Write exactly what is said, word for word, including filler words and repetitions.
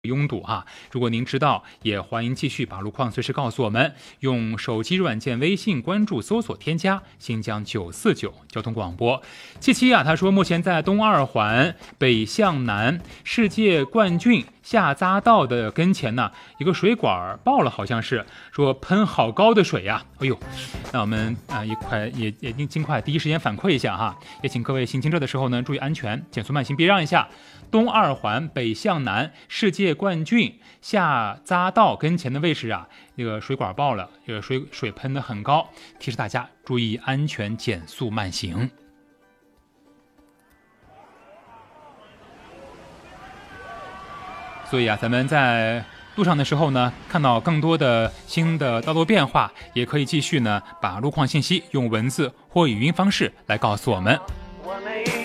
拥堵哈，如果您知道，也欢迎继续把路况随时告诉我们。用手机软件微信关注搜索添加新疆九四九交通广播。七七啊，他说目前在东二环北向南世界冠军下匝道的跟前呢，一个水管爆了，好像是说喷好高的水呀、啊，哎呦，那我们啊也快也也尽快第一时间反馈一下哈，也请各位行行车的时候呢注意安全，减速慢行，避让一下。东二环北向南世界冠军下匝道跟前的位置啊，这个水管爆了，这个水水喷得很高，提示大家注意安全，减速慢行。所以啊，咱们在路上的时候呢，看到更多的新的道路变化，也可以继续呢把路况信息用文字或语音方式来告诉我们。